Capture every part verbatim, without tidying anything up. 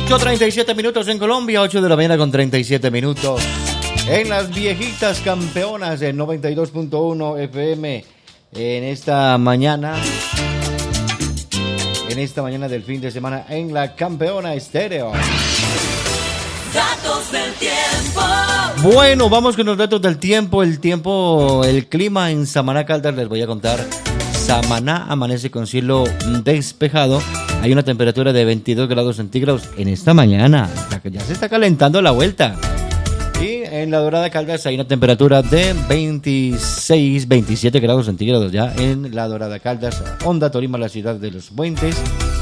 ocho treinta y siete minutos en Colombia, ocho de la mañana con treinta y siete minutos. En las viejitas campeonas en noventa y dos punto uno F M. En esta mañana, en esta mañana del fin de semana en la Campeona Estéreo. Datos del tiempo. Bueno, vamos con los datos del tiempo. El tiempo, el clima en Samaná, Caldas, les voy a contar. Samaná amanece con cielo despejado. Hay una temperatura de veintidós grados centígrados en esta mañana. Ya se está calentando la vuelta. Y en La Dorada, Caldas, hay una temperatura de veintiséis, veintisiete grados centígrados ya en La Dorada, Caldas. Honda, Tolima, la ciudad de los puentes,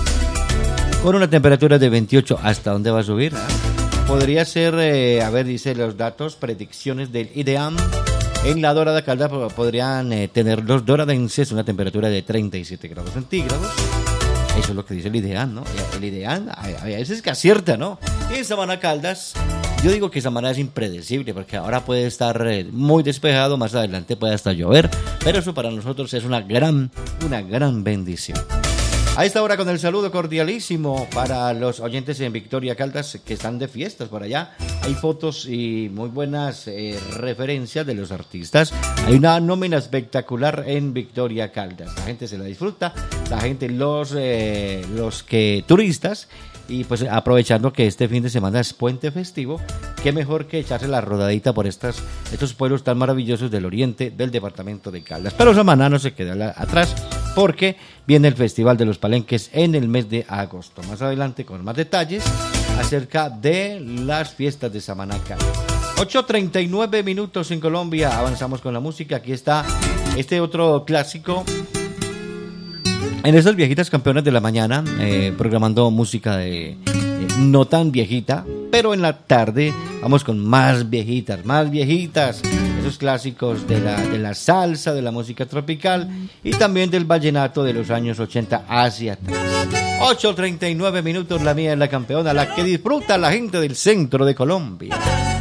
con una temperatura de veintiocho. ¿Hasta dónde va a subir? Podría ser, eh, a ver, dice los datos, predicciones del IDEAM. En La Dorada, Caldas, podrían eh, tener los doradenses una temperatura de treinta y siete grados centígrados. Eso es lo que dice el IDEAM, ¿no? El IDEAM a veces que acierta, ¿no? Y en Samaná, Caldas, yo digo que Samaná es impredecible, porque ahora puede estar eh, muy despejado, más adelante puede hasta llover, pero eso para nosotros es una gran, una gran bendición. A esta hora, con el saludo cordialísimo para los oyentes en Victoria, Caldas, que están de fiestas por allá. Hay fotos y muy buenas eh, referencias de los artistas. Hay una nómina espectacular en Victoria, Caldas. La gente se la disfruta, la gente, los, eh, los que turistas. Y pues aprovechando que este fin de semana es puente festivo, qué mejor que echarse la rodadita por estas, estos pueblos tan maravillosos del oriente del departamento de Caldas. Pero Samaná no se queda atrás, porque viene el Festival de los Palenques en el mes de agosto. Más adelante con más detalles acerca de las fiestas de Samaná, Caldas. ocho treinta y nueve minutos en Colombia, avanzamos con la música. Aquí está este otro clásico. En esas viejitas campeonas de la mañana, eh, programando música de eh, no tan viejita, pero en la tarde vamos con más viejitas, más viejitas, esos clásicos de la, de la salsa, de la música tropical y también del vallenato de los años ochenta hacia atrás. ocho treinta y nueve minutos, la mía es la campeona, la que disfruta la gente del centro de Colombia.